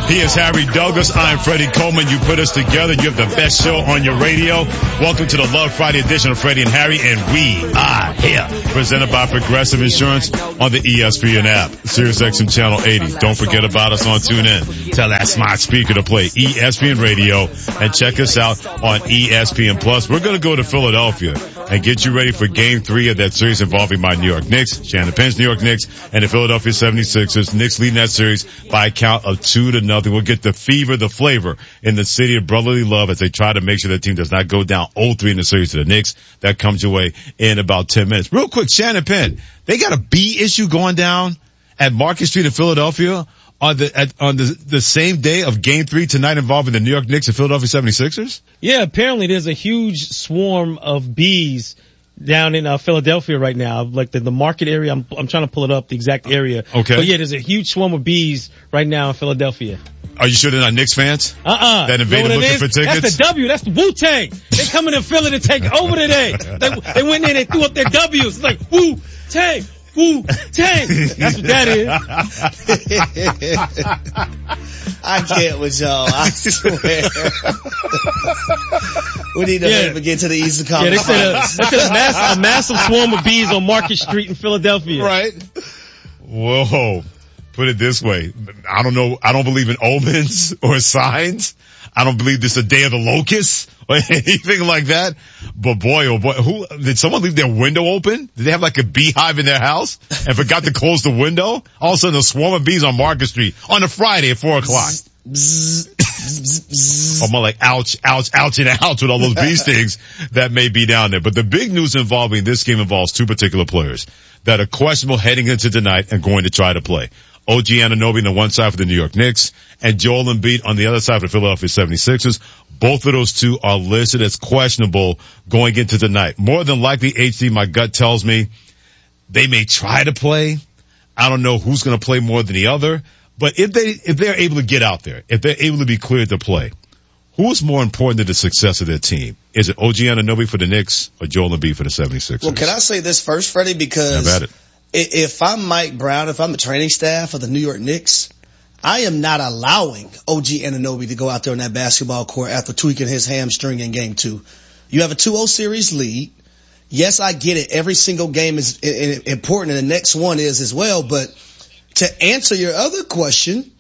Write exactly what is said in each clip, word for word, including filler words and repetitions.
He is Harry Douglas. I'm Freddie Coleman. You put us together. You have the best show on your radio. Welcome to the Love Friday edition of Freddie and Harry, and we are here. Presented by Progressive Insurance on the E S P N app. Sirius X M Channel eighty. Don't forget about us on TuneIn. Tell that smart speaker to play E S P N Radio and check us out on E S P N Plus. We're going to go to Philadelphia and get you ready for game three of that series involving my New York Knicks, Shannon Penn's New York Knicks, and the Philadelphia seventy-sixers. Knicks leading that series by a count of two to nothing. We'll get the fever, the flavor in the city of brotherly love as they try to make sure their team does not go down oh three in the series to the Knicks. That comes your way in about ten minutes. Real quick, Shannon Penn, they got a B issue going down at Market Street in Philadelphia on the at, on the the same day of game three tonight involving the New York Knicks and Philadelphia seventy-sixers? Yeah, apparently there's a huge swarm of bees down in uh, Philadelphia right now, like the, the market area. I'm I'm trying to pull it up, the exact area. Okay. But yeah, there's a huge swarm of bees right now in Philadelphia. Are you sure they're not Knicks fans? Uh-uh. That invaded looking for tickets? That's the W. That's the Wu-Tang. They coming to Philly to take over today. They, they went in and threw up their W's. It's like Wu-Tang. Wu-Tang. That's what that is. I can't with y'all. I swear. We need to Yeah. get to the Eastern Yeah, they Conference. said, a, they said a, mass, a massive swarm of bees on Market Street in Philadelphia. Right. Whoa. Put it this way. I don't know. I don't believe in omens or signs. I don't believe this is a day of the locust or anything like that. But boy, oh boy, who, did someone leave their window open? Did they have like a beehive in their house and forgot to close the window? All of a sudden a swarm of bees on Market Street on a Friday at four o'clock. I'm like, ouch, ouch, ouch, and ouch with all those bee stings that may be down there. But the big news involving this game involves two particular players that are questionable heading into tonight and going to try to play. O G Anunoby on the one side for the New York Knicks and Joel Embiid on the other side for the Philadelphia seventy-sixers. Both of those two are listed as questionable going into tonight. More than likely, H D, my gut tells me they may try to play. I don't know who's going to play more than the other. But if they, if they're able to get out there, if they're able to be cleared to play, who is more important to the success of their team? Is it O G Anunoby for the Knicks or Joel Embiid for the seventy-sixers? Well, can I say this first, Freddie? Because Have at it. if I'm Mike Brown, if I'm the training staff of the New York Knicks, I am not allowing O G Anunoby to go out there on that basketball court after tweaking his hamstring in game two. You have a two oh series lead. Yes, I get it. Every single game is important, and the next one is as well. But to answer your other question,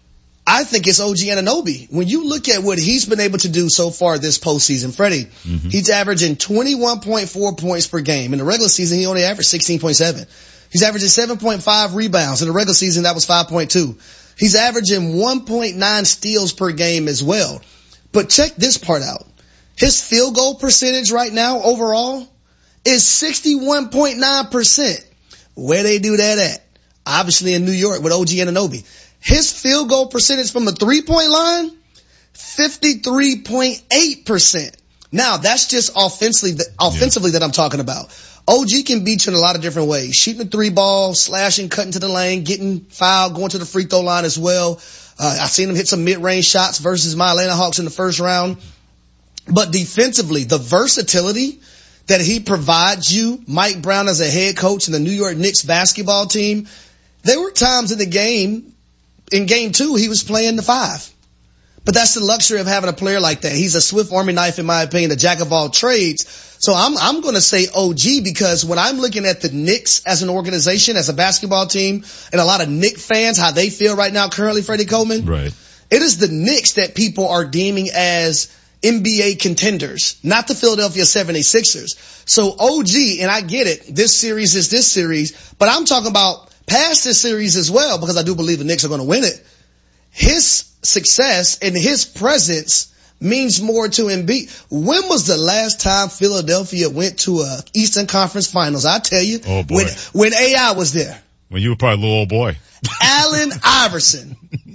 I think it's O G Anunoby. When you look at what he's been able to do so far this postseason, Freddie, mm-hmm. he's averaging twenty-one point four points per game. In the regular season, he only averaged sixteen point seven. He's averaging seven point five rebounds. In the regular season, that was five point two. He's averaging one point nine steals per game as well. But check this part out. His field goal percentage right now overall is sixty-one point nine percent. Where they do that at? Obviously in New York with O G Anunoby. His field goal percentage from the three-point line, fifty-three point eight percent. Now, that's just offensively, offensively yeah. that I'm talking about. O G can beat you in a lot of different ways. Shooting the three ball, slashing, cutting to the lane, getting fouled, going to the free throw line as well. Uh, I've seen him hit some mid-range shots versus my Atlanta Hawks in the first round. But defensively, the versatility that he provides you, Mike Brown as a head coach in the New York Knicks basketball team, there were times in the game, in game two, he was playing the five. But that's the luxury of having a player like that. He's a swift army knife, in my opinion, a jack of all trades. So I'm, I'm going to say O G because when I'm looking at the Knicks as an organization, as a basketball team, and a lot of Knicks fans, how they feel right now currently, Freddie Coleman, right. It is the Knicks that people are deeming as N B A contenders, not the Philadelphia seventy-sixers. So O G, and I get it, this series is this series, but I'm talking about past this series as well because I do believe the Knicks are going to win it. His success and his presence means more to Embiid. When was the last time Philadelphia went to a Eastern Conference Finals? I tell you, oh boy. when when A I was there. When you were probably a little old boy. Allen Iverson.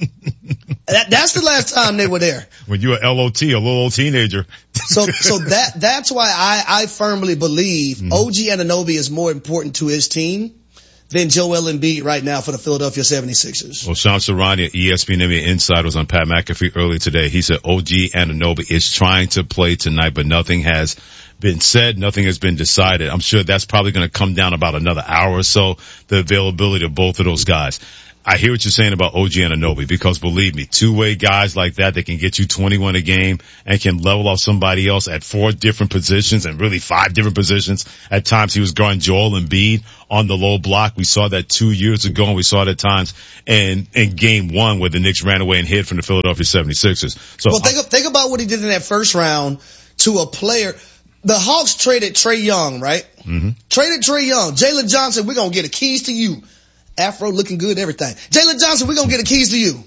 That, that's the last time they were there. When you were L O T, a little old teenager. So, so that, that's why I, I firmly believe mm. O G Anunoby is more important to his team than Joel Embiid right now for the Philadelphia seventy-sixers. Well, Sean Serrani, E S P N N B A Insider, was on Pat McAfee earlier today. He said O G Anunoby is trying to play tonight, but nothing has been said. Nothing has been decided. I'm sure that's probably going to come down about another hour or so, the availability of both of those guys. I hear what you're saying about O G Anunoby, because believe me, two-way guys like that, they can get you twenty-one a game and can level off somebody else at four different positions and really five different positions. At times he was guarding Joel Embiid on the low block. We saw that two years ago, and we saw it at times in, in game one where the Knicks ran away and hid from the Philadelphia seventy-sixers. So well, think, think about what he did in that first round to a player. The Hawks traded Trae Young, right? Mm-hmm. Traded Trae Young. Jalen Johnson, we're going to get the keys to you. Afro looking good, everything. Jalen Johnson, we're going to get the keys to you.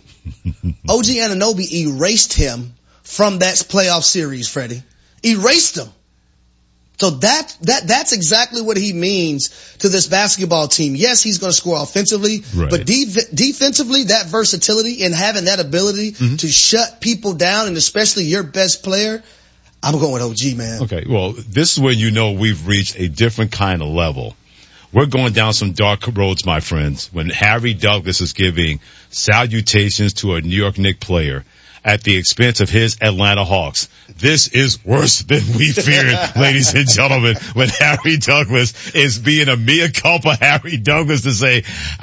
O G Anunoby erased him from that playoff series, Freddie. Erased him. So that, that, that's exactly what he means to this basketball team. Yes, he's going to score offensively, right. but de- defensively, that versatility and having that ability mm-hmm. to shut people down, and especially your best player, I'm going with O G, man. Okay, well, this is where you know we've reached a different kind of level. We're going down some dark roads, my friends, when Harry Douglas is giving salutations to a New York Knicks player at the expense of his Atlanta Hawks. This is worse than we feared, ladies and gentlemen, when Harry Douglas is being a mea culpa Harry Douglas to say,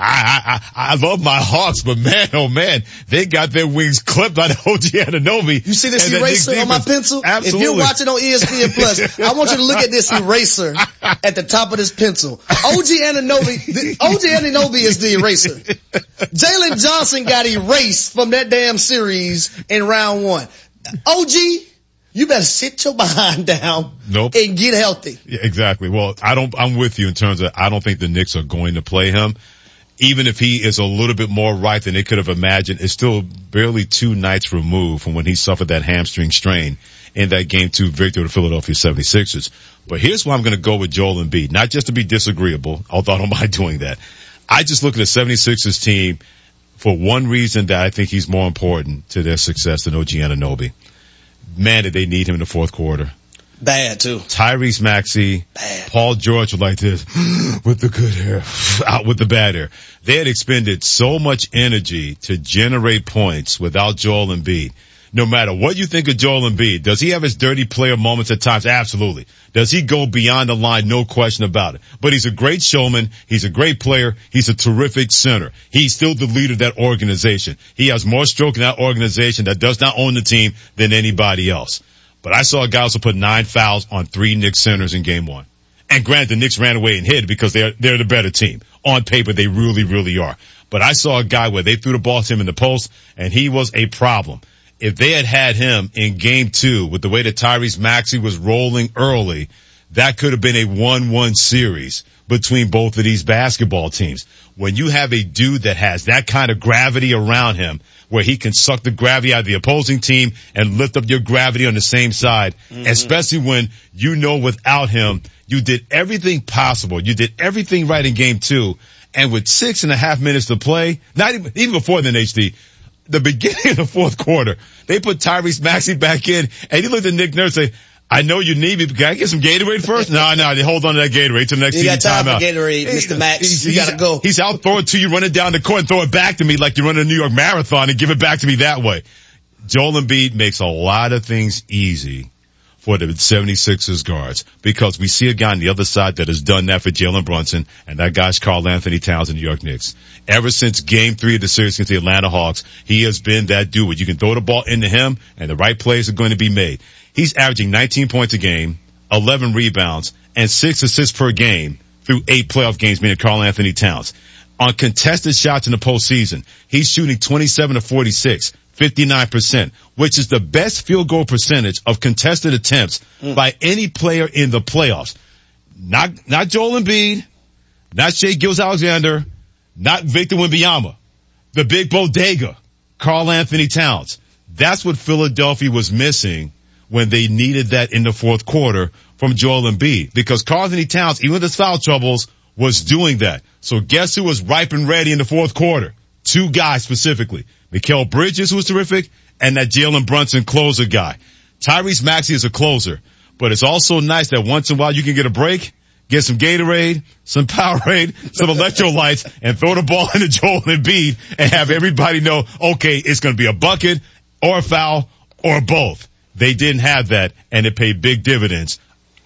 I, I, I love my Hawks, but man, oh man, they got their wings clipped by the O G Anunoby. You see this eraser on my pencil? Absolutely. If you're watching on E S P N Plus, I want you to look at this eraser at the top of this pencil. O G Anunoby, the, O G Anunoby is the eraser. Jalen Johnson got erased from that damn series in round one. O G, you better sit your behind down nope. and get healthy. Yeah, exactly. Well, I don't, I'm with you in terms of, I don't think the Knicks are going to play him. Even if he is a little bit more right than they could have imagined, it's still barely two nights removed from when he suffered that hamstring strain in that game two victory of the Philadelphia seventy-sixers. But here's why I'm going to go with Joel Embiid, not just to be disagreeable, although I don't mind doing that. I just look at the seventy-sixers team for one reason, that I think he's more important to their success than O G Anunoby. Man, did they need him in the fourth quarter. Bad, too. Tyrese Maxey, Bad. Paul George were like this, with the good hair, out with the bad hair. They had expended so much energy to generate points without Joel Embiid. No matter what you think of Joel Embiid, does he have his dirty player moments at times? Absolutely. Does he go beyond the line? No question about it. But he's a great showman. He's a great player. He's a terrific center. He's still the leader of that organization. He has more stroke in that organization that does not own the team than anybody else. But I saw a guy also put nine fouls on three Knicks centers in game one. And granted, the Knicks ran away and hid because they're, they're the better team. On paper, they really, really are. But I saw a guy where they threw the ball to him in the post, and he was a problem. If they had had him in game two with the way that Tyrese Maxey was rolling early, that could have been a one one series between both of these basketball teams. When you have a dude that has that kind of gravity around him, where he can suck the gravity out of the opposing team and lift up your gravity on the same side, mm-hmm. especially when you know without him, you did everything possible. You did everything right in game two. And with six and a half minutes to play, not even, even before then, H D, the beginning of the fourth quarter, they put Tyrese Maxey back in, and he looked at Nick Nurse and say, I know you need me, but can I get some Gatorade first? No, no, they hold on to that Gatorade till the next you got time timeout. for Gatorade, Mister Max. He's, you he's, gotta go. He's out throwing to you, running down the court and throw it back to me like you're running a New York Marathon and give it back to me that way. Joel Embiid makes a lot of things easy for the seventy-sixers guards, because we see a guy on the other side that has done that for Jalen Brunson, and that guy's Karl Anthony Towns in the New York Knicks. Ever since game three of the series against the Atlanta Hawks, he has been that dude. You can throw the ball into him, and the right plays are going to be made. He's averaging nineteen points a game, eleven rebounds, and six assists per game through eight playoff games, meaning Karl Anthony Towns. On contested shots in the postseason, he's shooting twenty-seven to forty-six. fifty-nine percent, which is the best field goal percentage of contested attempts mm. by any player in the playoffs. Not, not Joel Embiid, not Shai Gilgeous-Alexander, not Victor Wembanyama, the big bodega, Karl Anthony Towns. That's what Philadelphia was missing when they needed that in the fourth quarter from Joel Embiid, because Karl Anthony Towns, even with his foul troubles, was doing that. So guess who was ripe and ready in the fourth quarter? Two guys specifically. Mikal Bridges, who was terrific, and that Jalen Brunson closer guy. Tyrese Maxey is a closer, but it's also nice that once in a while you can get a break, get some Gatorade, some Powerade, some electrolytes, and throw the ball into Joel Embiid and have everybody know, okay, it's going to be a bucket or a foul or both. They didn't have that, and it paid big dividends.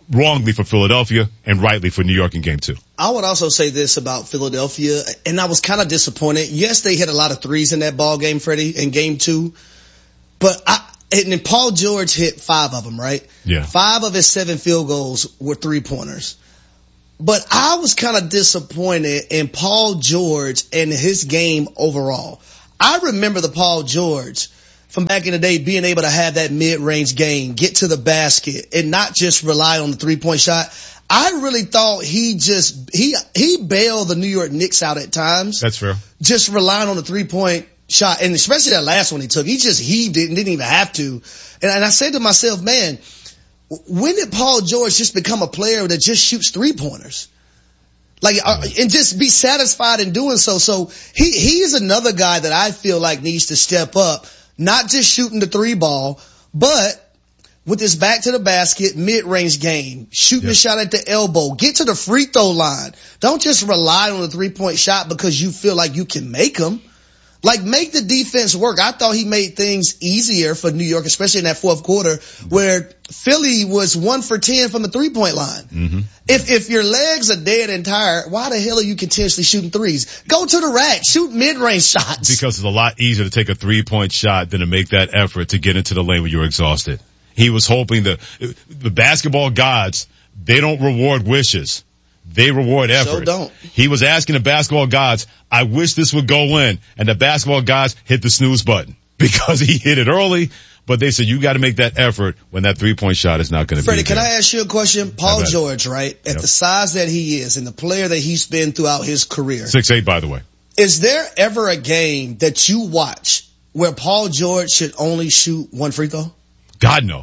wrongly for Philadelphia and rightly for New York in game two. I would also say this about Philadelphia, and I was kind of disappointed. Yes, they hit a lot of threes in that ball game, Freddie, in game two. But I, and then Paul George hit five of them, right? Yeah. Five of his seven field goals were three-pointers. But I was kind of disappointed in Paul George and his game overall. I remember the Paul George from back in the day being able to have that mid-range game, get to the basket, and not just rely on the three-point shot. I really thought he just, he, he bailed the New York Knicks out at times. That's fair. Just relying on the three-point shot, and especially that last one he took. He just heaved it and didn't even have to. And, and I said to myself, man, when did Paul George just become a player that just shoots three-pointers? Like, uh, and just be satisfied in doing so. So he, he is another guy that I feel like needs to step up, not just shooting the three ball, but with this back to the basket, mid-range game, shooting yeah. a shot at the elbow, get to the free throw line. Don't just rely on the three-point shot because you feel like you can make them. Like, make the defense work. I thought he made things easier for New York, especially in that fourth quarter where Philly was one for ten from the three-point line. Mm-hmm. If, if your legs are dead and tired, why the hell are you continuously shooting threes? Go to the rack, shoot mid-range shots. Because it's a lot easier to take a three-point shot than to make that effort to get into the lane when you're exhausted. He was hoping the, the basketball gods, they don't reward wishes. They reward effort. So don't. He was asking the basketball gods, I wish this would go in. And the basketball gods hit the snooze button because he hit it early. But they said, you got to make that effort when that three-point shot is not going to be Freddie, there. can I ask you a question? Paul George, right? At Yep. the size that he is and the player that he's been throughout his career. six eight, by the way. Is there ever a game that you watch where Paul George should only shoot one free throw? God, no.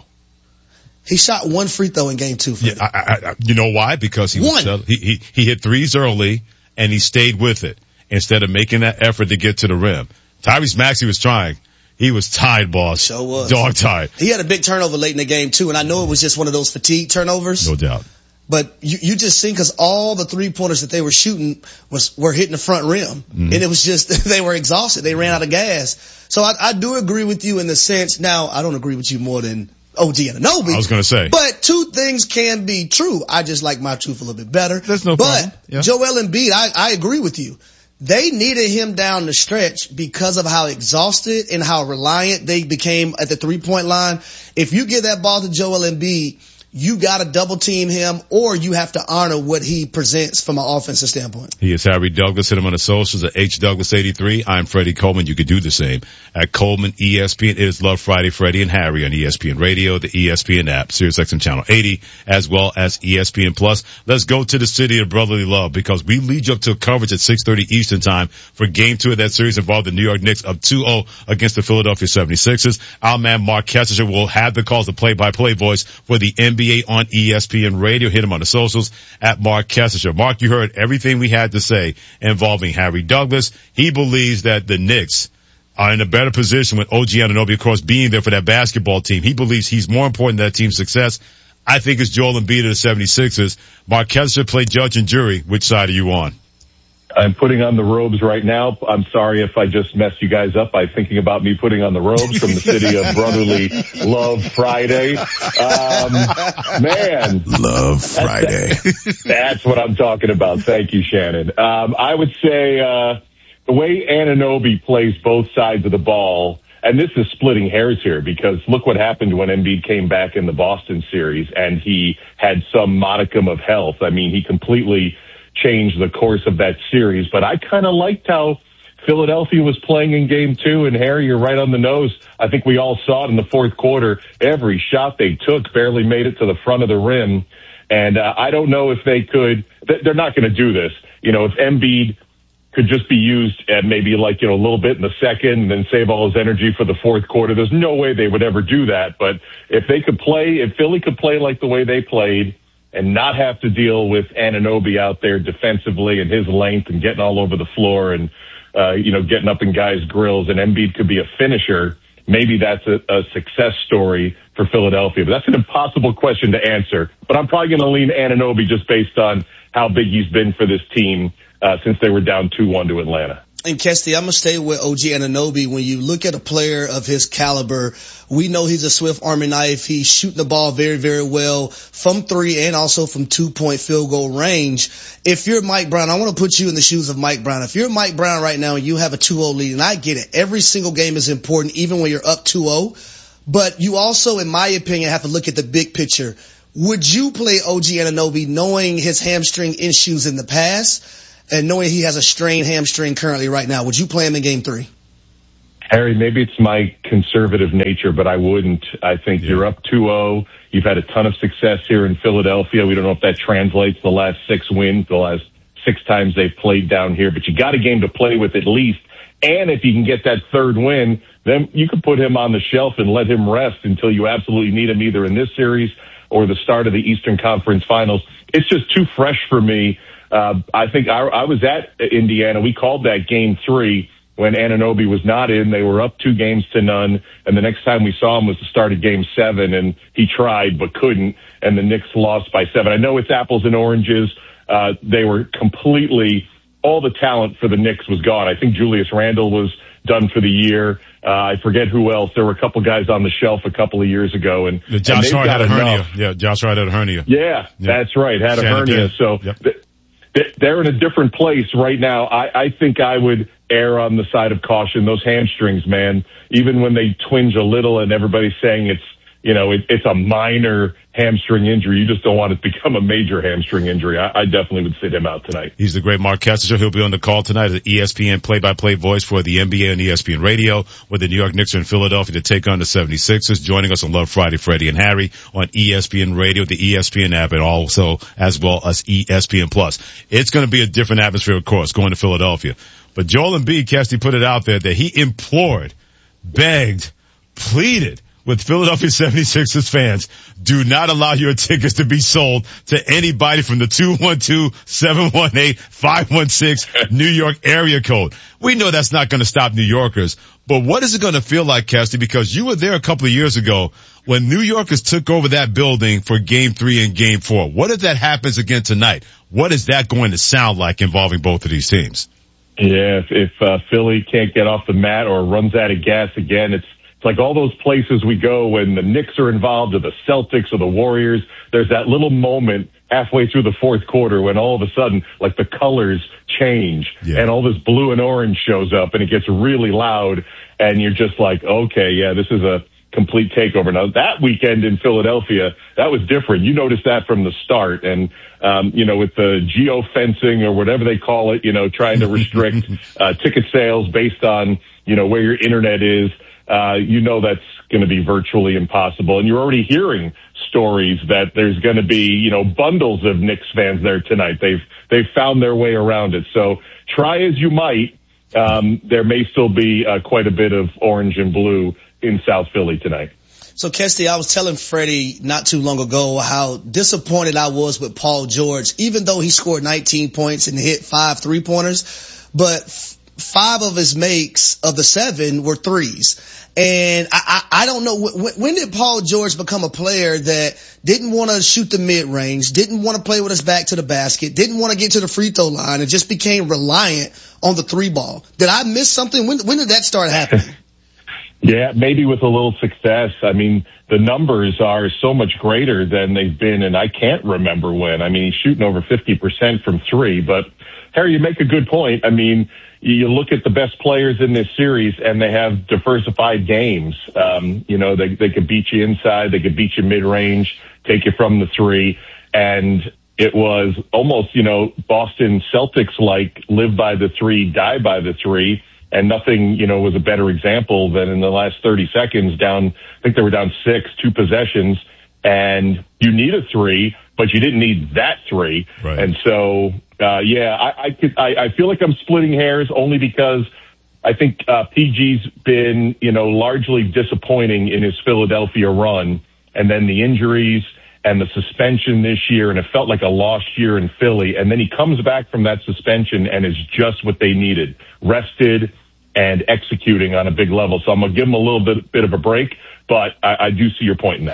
He shot one free throw in game two. Yeah, I, I, I, you know why? Because he was One. he, he he hit threes early and he stayed with it instead of making that effort to get to the rim. Tyrese Maxey was trying. He was tired, boss. Sure was. Dog tired. He had a big turnover late in the game too, and I know it was just one of those fatigue turnovers. No doubt. But you, you just seen because all the three pointers that they were shooting was were hitting the front rim, mm-hmm. and it was just they were exhausted. They ran out of gas. So I, I do agree with you in the sense. Now I don't agree with you more than O G Anunoby. I was going to say. But two things can be true. I just like my truth a little bit better. There's no but problem. Yeah. Joel Embiid, I, I agree with you. They needed him down the stretch because of how exhausted and how reliant they became at the three-point line. If you give that ball to Joel Embiid, you got to double team him or you have to honor what he presents from an offensive standpoint. He is Harry Douglas. Hit him on the socials at H Douglas eighty-three. I'm Freddie Coleman. You could do the same at Coleman E S P N. It is Love Friday, Freddie and Harry on E S P N Radio, the E S P N app, SiriusXM Channel eighty, as well as E S P N Plus. Let's go to the city of brotherly love because we lead you up to coverage at six thirty Eastern time for game two of that series involving the New York Knicks up two oh against the Philadelphia seventy-sixers. Our man Mark Kessinger will have the calls, the play-by-play voice for the N B A on E S P N Radio. Hit him on the socials at Mark Kessinger. Mark, you heard everything we had to say involving Harry Douglas. He believes that the Knicks are in a better position with O G Anunoby, of course, being there for that basketball team. He believes he's more important than that team's success. I think it's Joel Embiid of the seventy-sixers. Mark Kessinger played judge and jury. Which side are you on? I'm putting on the robes right now. I'm sorry if I just messed you guys up by thinking about me putting on the robes from the city of brotherly Love Friday. Um, man. Love Friday. That's, that's what I'm talking about. Thank you, Shannon. Um, I would say, uh, the way Anunoby plays both sides of the ball, and this is splitting hairs here because look what happened when Embiid came back in the Boston series and he had some modicum of health. I mean, he completely changed the course of that series, but I kind of liked how Philadelphia was playing in game two, and Harry, you're right on the nose. I think we all saw it in the fourth quarter. Every shot they took barely made it to the front of the rim, and uh, I don't know if they could, they're not going to do this. You know, if Embiid could just be used at maybe like, you know, a little bit in the second and then save all his energy for the fourth quarter, there's no way they would ever do that. But if they could play, if Philly could play like the way they played, and not have to deal with Anunoby out there defensively and his length and getting all over the floor and, uh, you know, getting up in guys' grills, and Embiid could be a finisher, maybe that's a, a success story for Philadelphia. But that's an impossible question to answer. But I'm probably going to lean Anunoby just based on how big he's been for this team uh, since they were down two one to Atlanta. And Kesty, I'm going to stay with O G Anunoby. When you look at a player of his caliber, we know he's a swift army knife. He's shooting the ball very, very well from three and also from two-point field goal range. If you're Mike Brown, I want to put you in the shoes of Mike Brown. If you're Mike Brown right now and you have a two oh lead, and I get it, every single game is important, even when you're up two oh. But you also, in my opinion, have to look at the big picture. Would you play O G Anunoby knowing his hamstring issues in the past? And knowing he has a strained hamstring currently right now, would you play him in game three? Harry, maybe it's my conservative nature, but I wouldn't. I think yeah. You're up two oh. You've had a ton of success here in Philadelphia. We don't know if that translates the last six wins, the last six times they've played down here, but you got a game to play with at least. And if you can get that third win, then you could put him on the shelf and let him rest until you absolutely need him either in this series or the start of the Eastern Conference Finals. It's just too fresh for me. Uh, I think I, I was at Indiana. We called that game three when Anunoby was not in. They were up two games to none. And the next time we saw him was the start of game seven, and he tried but couldn't. And the Knicks lost by seven. I know it's apples and oranges. Uh, they were completely, all the talent for the Knicks was gone. I think Julius Randle was done for the year. Uh, I forget who else. There were a couple guys on the shelf a couple of years ago. And, yeah, Josh and Hart had a enough. hernia. Yeah, Josh Hart had a hernia. Yeah, yeah. That's right. Had Shannon a hernia. Payne. So yep. th- They're in a different place right now. I, I think I would err on the side of caution. Those hamstrings, man, even when they twinge a little and everybody's saying it's, you know, it, it's a minor hamstring injury, you just don't want it to become a major hamstring injury. I, I definitely would sit him out tonight. He's the great Mark Kessinger. He'll be on the call tonight as E S P N play-by-play voice for the N B A and E S P N Radio, with the New York Knicks are in Philadelphia to take on the seventy-sixers. Joining us on Love Friday, Freddie and Harry on E S P N Radio, the E S P N app, and also as well as E S P N Plus. It's going to be a different atmosphere, of course, going to Philadelphia. But Joel Embiid, Kesty, put it out there that he implored, begged, pleaded with Philadelphia seventy-sixers fans, do not allow your tickets to be sold to anybody from the two one two, seven one eight, five one six New York area code. We know that's not going to stop New Yorkers, but what is it going to feel like, Kesty? Because you were there a couple of years ago when New Yorkers took over that building for game three and game four. What if that happens again tonight? What is that going to sound like involving both of these teams? Yeah, if, if uh, Philly can't get off the mat or runs out of gas again, it's like all those places we go when the Knicks are involved or the Celtics or the Warriors, there's that little moment halfway through the fourth quarter when all of a sudden, like, the colors change yeah. and all this blue and orange shows up and it gets really loud and you're just like, okay, yeah, this is a complete takeover. Now, that weekend in Philadelphia, that was different. You noticed that from the start. And, um, you know, with the geo-fencing or whatever they call it, you know, trying to restrict uh, ticket sales based on, you know, where your internet is, Uh, you know that's going to be virtually impossible. And you're already hearing stories that there's going to be, you know, bundles of Knicks fans there tonight. They've, they've found their way around it. So try as you might, um, there may still be uh, quite a bit of orange and blue in South Philly tonight. So, Kesty, I was telling Freddie not too long ago how disappointed I was with Paul George, even though he scored nineteen points and hit five three-pointers, but f- five of his makes of the seven were threes. And I, I, I don't know, when, when did Paul George become a player that didn't want to shoot the mid-range, didn't want to play with his back to the basket, didn't want to get to the free throw line, and just became reliant on the three ball? Did I miss something? When, when did that start happening? Yeah, maybe with a little success. I mean, the numbers are so much greater than they've been, and I can't remember when. I mean, he's shooting over fifty percent from three. But, Harry, you make a good point. I mean, you look at the best players in this series, and they have diversified games. Um, you know, they, they could beat you inside. They could beat you mid-range, take you from the three. And it was almost, you know, Boston Celtics-like, live by the three, die by the three. And nothing, you know, was a better example than in the last thirty seconds down, I think they were down six, two possessions, and you need a three, but you didn't need that three. Right. And so, uh, yeah, I, I, could, I, I feel like I'm splitting hairs only because I think uh, P G's been, you know, largely disappointing in his Philadelphia run, and then the injuries and the suspension this year, and it felt like a lost year in Philly. And then he comes back from that suspension and is just what they needed, rested and executing on a big level. So I'm going to give him a little bit, bit of a break, but I, I do see your point in that.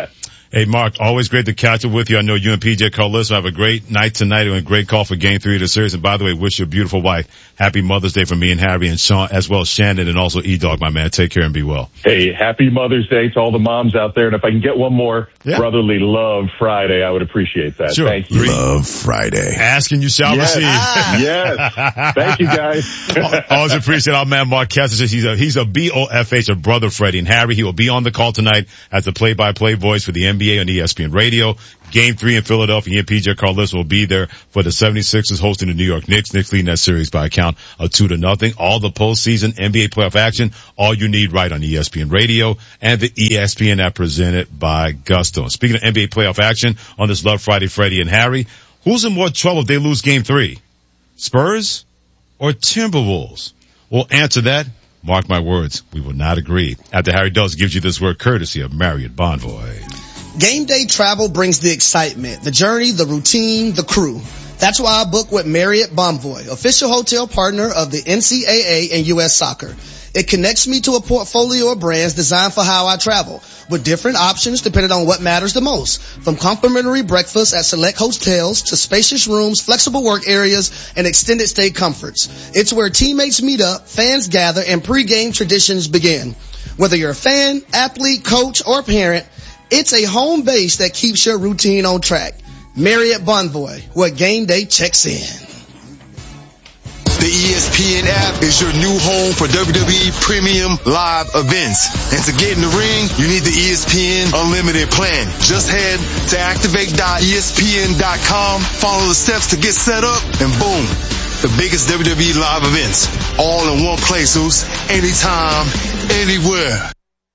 Hey, Mark, always great to catch up with you. I know you and P J Carlson have a great night tonight and a great call for game three of the series. And by the way, wish your beautiful wife happy Mother's Day from me and Harry and Sean, as well as Shannon and also E-Dog, my man. Take care and be well. Hey, happy Mother's Day to all the moms out there. And if I can get one more yeah. brotherly love Friday, I would appreciate that. Sure. Thank you. Love Friday. Asking you shall yes. receive. Ah. Yes. Thank you, guys. Always appreciate our man Mark Kessler. He's a, he's a B O F H of Brother Freddie and Harry. He will be on the call tonight as the play-by-play voice for the N B A on E S P N Radio. Game three in Philadelphia. He and P J Carlson will be there for the seventy-sixers hosting the New York Knicks. Knicks leading that series by a count of two to nothing. All the postseason N B A playoff action, all you need right on E S P N Radio and the E S P N app presented by Gusto. And speaking of N B A playoff action on this Love Friday, Freddie and Harry, who's in more trouble if they lose game three? Spurs or Timberwolves? We'll answer that. Mark my words, we will not agree. After Harry Dawes gives you this word courtesy of Marriott Bonvoy. Game day travel brings the excitement, the journey, the routine, the crew. That's why I book with Marriott Bonvoy, official hotel partner of the N C double A and U S Soccer. It connects me to a portfolio of brands designed for how I travel, with different options depending on what matters the most. From complimentary breakfast at select hotels to spacious rooms, flexible work areas, and extended stay comforts. It's where teammates meet up, fans gather, and pre-game traditions begin. Whether you're a fan, athlete, coach, or parent, it's a home base that keeps your routine on track. Marriott Bonvoy, where game day checks in. The E S P N app is your new home for W W E premium live events. And to get in the ring, you need the E S P N Unlimited plan. Just head to activate dot E S P N dot com, follow the steps to get set up, and boom, the biggest W W E live events all in one place, Oos. Anytime, anywhere.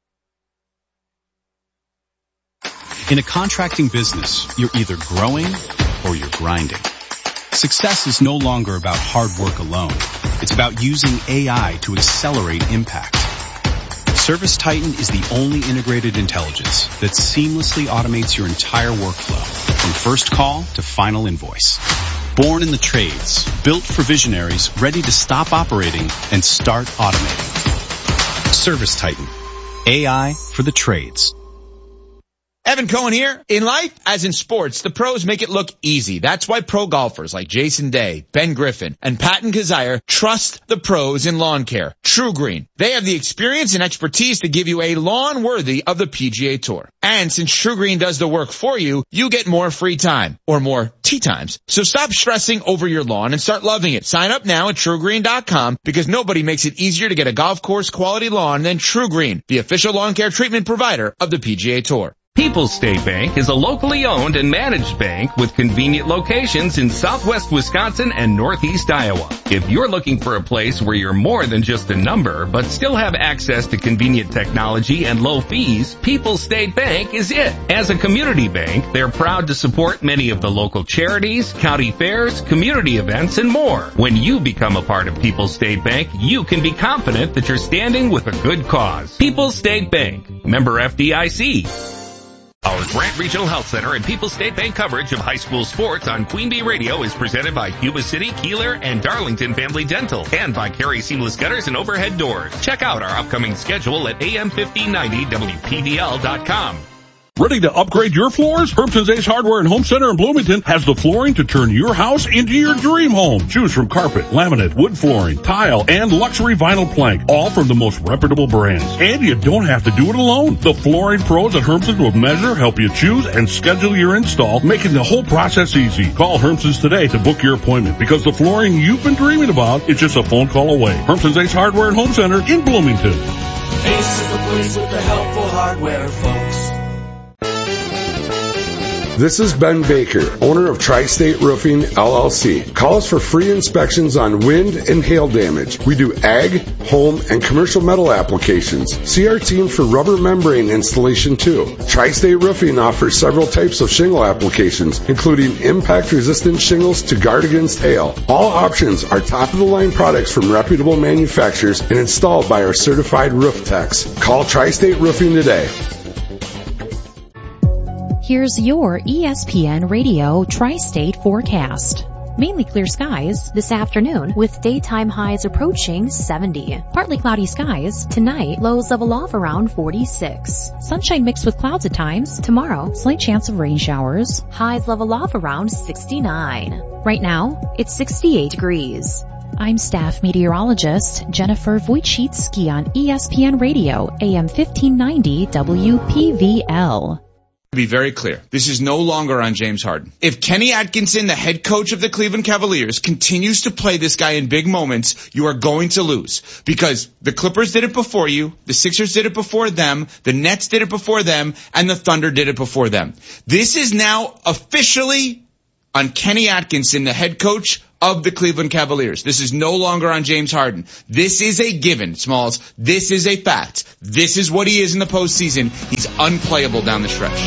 In a contracting business, you're either growing or you're grinding. Success is no longer about hard work alone. It's about using A I to accelerate impact. ServiceTitan is the only integrated intelligence that seamlessly automates your entire workflow, from first call to final invoice. Born in the trades, built for visionaries ready to stop operating and start automating. ServiceTitan. A I for the trades. Evan Cohen here. In life, as in sports, the pros make it look easy. That's why pro golfers like Jason Day, Ben Griffin, and Patton Kazire trust the pros in lawn care. True Green. They have the experience and expertise to give you a lawn worthy of the P G A Tour. And since True Green does the work for you, you get more free time, or more tee times. So stop stressing over your lawn and start loving it. Sign up now at True Green dot com because nobody makes it easier to get a golf course quality lawn than True Green, the official lawn care treatment provider of the P G A Tour. People's State Bank is a locally owned and managed bank with convenient locations in southwest Wisconsin and northeast Iowa. If you're looking for a place where you're more than just a number, but still have access to convenient technology and low fees, People's State Bank is it. As a community bank, they're proud to support many of the local charities, county fairs, community events, and more. When you become a part of People's State Bank, you can be confident that you're standing with a good cause. People's State Bank, member F D I C. Our Grant Regional Health Center and People's State Bank coverage of high school sports on Queen Bee Radio is presented by Cuba City, Keeler, and Darlington Family Dental, and by Carey Seamless Gutters and Overhead Doors. Check out our upcoming schedule at A M fifteen ninety W P D L dot com. Ready to upgrade your floors? Hermson's Ace Hardware and Home Center in Bloomington has the flooring to turn your house into your dream home. Choose from carpet, laminate, wood flooring, tile, and luxury vinyl plank, all from the most reputable brands. And you don't have to do it alone. The flooring pros at Hermson's will measure, help you choose, and schedule your install, making the whole process easy. Call Hermson's today to book your appointment, because the flooring you've been dreaming about is just a phone call away. Hermson's Ace Hardware and Home Center in Bloomington. Ace is the place with the helpful hardware, folks. This is Ben Baker, owner of Tri-State Roofing, L L C. Call us for free inspections on wind and hail damage. We do ag, home, and commercial metal applications. See our team for rubber membrane installation too. Tri-State Roofing offers several types of shingle applications, including impact-resistant shingles to guard against hail. All options are top-of-the-line products from reputable manufacturers and installed by our certified roof techs. Call Tri-State Roofing today. Here's your E S P N Radio Tri-State forecast. Mainly clear skies this afternoon with daytime highs approaching seventy. Partly cloudy skies tonight, lows level off around forty-six. Sunshine mixed with clouds at times. Tomorrow, slight chance of rain showers. Highs level off around sixty-nine. Right now, it's sixty-eight degrees. I'm staff meteorologist Jennifer Wojcicki on E S P N Radio, A M fifteen ninety W P V L. To be very clear, this is no longer on James Harden. If Kenny Atkinson, the head coach of the Cleveland Cavaliers, continues to play this guy in big moments, you are going to lose. Because the Clippers did it before you, the Sixers did it before them, the Nets did it before them, and the Thunder did it before them. This is now officially on Kenny Atkinson, the head coach of the Cleveland Cavaliers. This is no longer on James Harden. This is a given, Smalls. This is a fact. This is what he is in the postseason. He's unplayable down the stretch.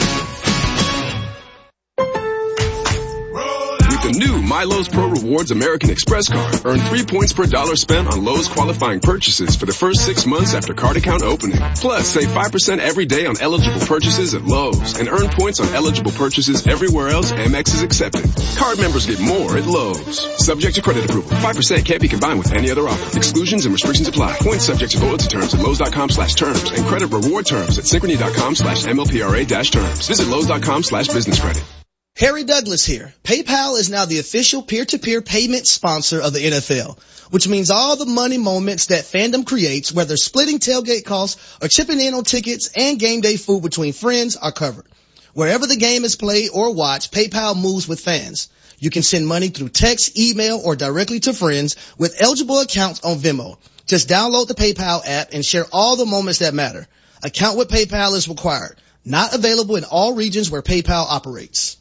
The new MyLowe's Pro Rewards American Express card. Earn three points per dollar spent on Lowe's qualifying purchases for the first six months after card account opening. Plus, save five percent every day on eligible purchases at Lowe's and earn points on eligible purchases everywhere else Amex is accepted. Card members get more at Lowe's. Subject to credit approval. five percent can't be combined with any other offer. Exclusions and restrictions apply. Points subject to loyalty terms at Lowe's.com slash terms and credit reward terms at Synchrony.com slash MLPRA dash terms. Visit Lowe's.com slash business credit. Harry Douglas here. PayPal is now the official peer-to-peer payment sponsor of the N F L, which means all the money moments that fandom creates, whether splitting tailgate costs or chipping in on tickets and game day food between friends, are covered. Wherever the game is played or watched, PayPal moves with fans. You can send money through text, email, or directly to friends with eligible accounts on Venmo. Just download the PayPal app and share all the moments that matter. Account with PayPal is required. Not available in all regions where PayPal operates.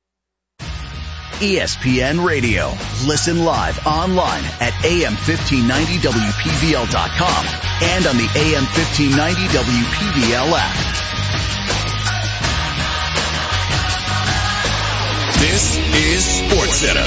E S P N Radio. Listen live online at A M fifteen ninety W P V L dot com and on the A M fifteen ninety W P V L app. This is SportsCenter.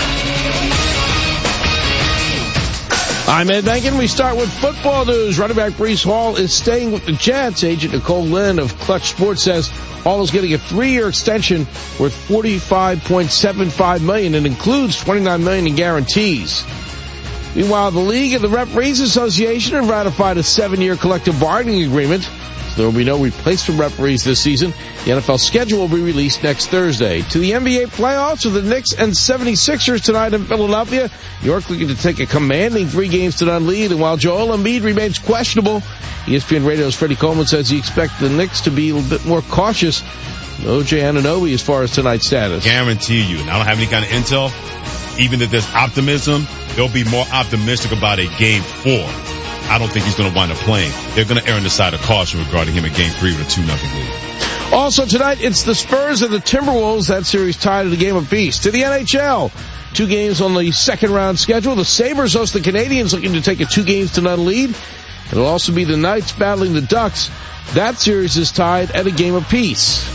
I'm Ed Benkin. We start with football news. Running back Breece Hall is staying with the Jets. Agent Nicole Lynn of Clutch Sports says Hall is getting a three-year extension worth forty-five point seven five million dollars and includes twenty-nine million dollars in guarantees. Meanwhile, the League and the Referees Association have ratified a seven-year collective bargaining agreement. So there will be no replacement referees this season. The N F L schedule will be released next Thursday. To the N B A playoffs with the Knicks and seventy-sixers tonight in Philadelphia. New York looking to take a commanding three games to none lead. And while Joel Embiid remains questionable, E S P N Radio's Freddie Coleman says he expects the Knicks to be a little bit more cautious. O J Anunoby as far as tonight's status. Guarantee you, and I don't have any kind of intel, even if there's optimism, they'll be more optimistic about a game four. I don't think he's going to wind up playing. They're going to err on the side of caution regarding him in game three with a two nothing lead. Also tonight, it's the Spurs and the Timberwolves. That series tied at a game apiece. To the N H L, two games on the second round schedule. The Sabres host the Canadiens, looking to take a two games to none lead. It'll also be the Knights battling the Ducks. That series is tied at a game apiece.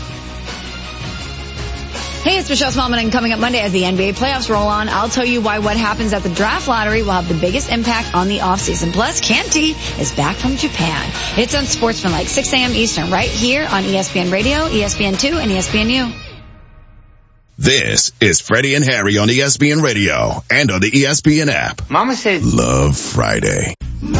Hey, it's Michelle Smallman, and coming up Monday as the N B A playoffs roll on, I'll tell you why what happens at the draft lottery will have the biggest impact on the offseason. Plus, Canty is back from Japan. It's on Sportsmanlike, six a.m. Eastern, right here on E S P N Radio, E S P N two, and E S P N U. This is Freddie and Harry on E S P N Radio and on the E S P N app. Mama said, Love Friday.